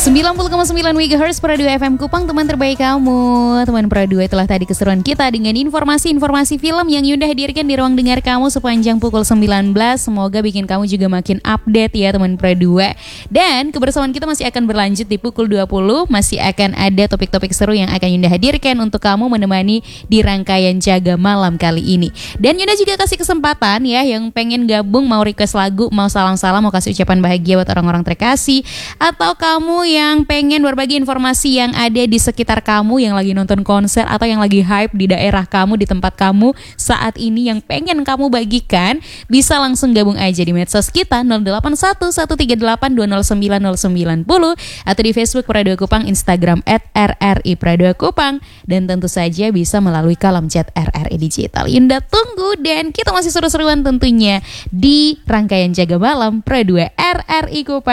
90,9 MHz Pro 2 FM Kupang, teman terbaik kamu. Teman Pro 2, itulah tadi keseruan kita dengan informasi-informasi film yang Yunda hadirkan di ruang dengar kamu sepanjang pukul 19. Semoga bikin kamu juga makin update ya teman Pro 2. Dan kebersamaan kita masih akan berlanjut di pukul 20. Masih akan ada topik-topik seru yang akan Yunda hadirkan untuk kamu menemani di rangkaian Jaga Malam kali ini. Dan Yunda juga kasih kesempatan ya, yang pengen gabung, mau request lagu, mau salam-salam, mau kasih ucapan bahagia buat orang-orang terkasih, atau kamu yang pengen berbagi informasi yang ada di sekitar kamu, yang lagi nonton konser atau yang lagi hype di daerah kamu, di tempat kamu saat ini, yang pengen kamu bagikan, bisa langsung gabung aja di medsos kita 081138209090 atau di Facebook Prado Kupang, Instagram @RRI_Prado_Kupang, dan tentu saja bisa melalui kolom chat RRI Digital. Yunda tunggu, dan kita masih seru-seruan tentunya di rangkaian Jaga Malam Pro 2 RRI Kupang.